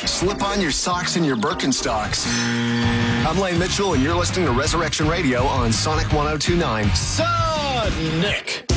Slip on your socks and your Birkenstocks. I'm Lane Mitchell, and you're listening to Resurrection Radio on Sonic 102.9. Sonic!